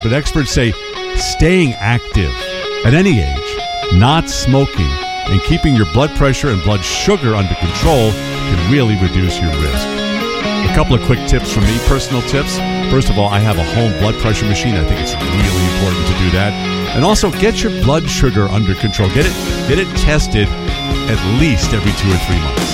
But experts say staying active at any age, not smoking, and keeping your blood pressure and blood sugar under control can really reduce your risk. A couple of quick tips from me, personal tips. First of all, I have a home blood pressure machine. I think it's really important to do that. And also, get your blood sugar under control. Get it tested at least every 2 or 3 months.